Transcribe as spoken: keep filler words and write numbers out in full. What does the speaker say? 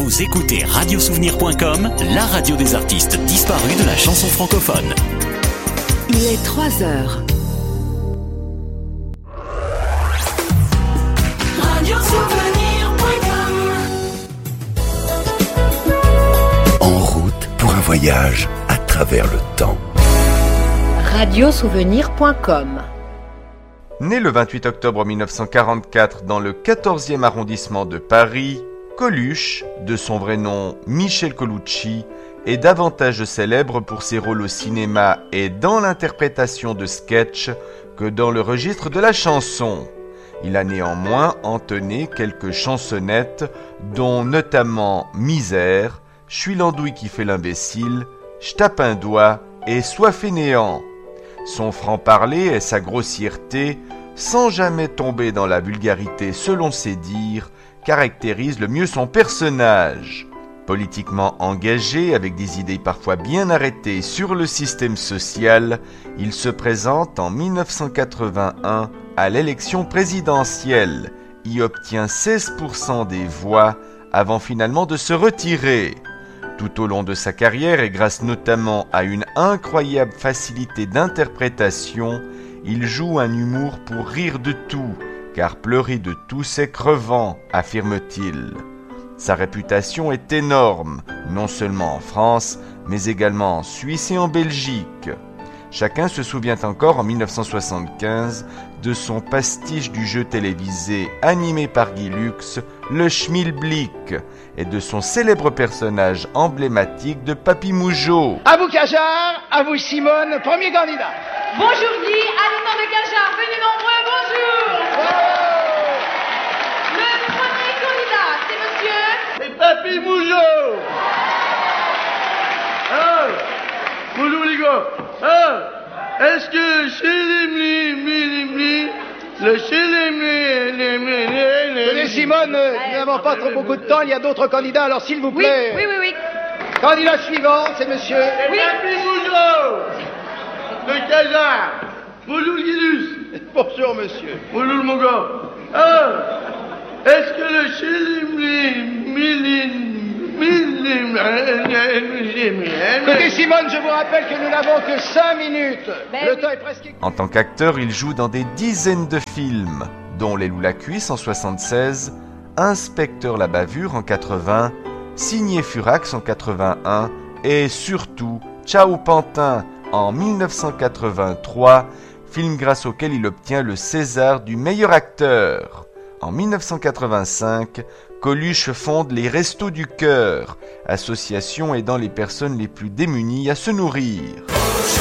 Vous écoutez radio souvenir point com, la radio des artistes disparus de la chanson francophone. Il est trois heures. radio souvenir point com. En route pour un voyage à travers le temps. radio souvenir point com. Né le vingt-huit octobre mille neuf cent quarante-quatre dans le quatorzième arrondissement de Paris, Coluche, de son vrai nom Michel Colucci, est davantage célèbre pour ses rôles au cinéma et dans l'interprétation de sketchs que dans le registre de la chanson. Il a néanmoins entonné quelques chansonnettes, dont notamment Misère, J'suis l'andouille qui fait l'imbécile, J'tape un doigt et Sois fainéant. Son franc-parler et sa grossièreté, sans jamais tomber dans la vulgarité selon ses dires, caractérisent le mieux son personnage. Politiquement engagé, avec des idées parfois bien arrêtées sur le système social, il se présente en mille neuf cent quatre-vingt-un à l'élection présidentielle, y obtient seize pour cent des voix avant finalement de se retirer. Tout au long de sa carrière et grâce notamment à une incroyable facilité d'interprétation, il joue un humour pour rire de tout, car pleurer de tout c'est crevant, affirme-t-il. Sa réputation est énorme, non seulement en France, mais également en Suisse et en Belgique. Chacun se souvient encore en mille neuf cent soixante-quinze de son pastiche du jeu télévisé animé par Guy Lux, le Schmilblick, et de son célèbre personnage emblématique de Papy Mougeot. À vous Cajard, à vous Simone, premier candidat. Bonjour Guy, habitants de Cajard, venez nombreux, bonjour. Le premier candidat, c'est monsieur... C'est Papy Mougeot. Ah, bonjour les gars. Ah, est-ce que chez les mli, mli, mli, le chez les mli, les mli, les mli... Simone, nous n'avons pas trop beaucoup de temps, il y a d'autres candidats, alors s'il vous Oui, plaît. oui, oui, oui. Candidat suivant, c'est monsieur... Oui. Papy Mougeot. Le Cajard. Bonjour Guilus. Bonjour monsieur. Bonjour mon gars. Ah, est-ce que le chélimli, milin, Écoutez Simone, je vous rappelle que nous n'avons que cinq minutes. Ben Le oui. temps est presque... En tant qu'acteur, il joue dans des dizaines de films, dont Les Loups la Cuisse en soixante-seize, Inspecteur la Bavure en quatre-vingts, Signé Furax en quatre-vingt-un et surtout Ciao Pantin en mille neuf cent quatre-vingt-trois, film grâce auquel il obtient le César du meilleur acteur. En mille neuf cent quatre-vingt-cinq, Coluche fonde les Restos du Cœur, association aidant les personnes les plus démunies à se nourrir.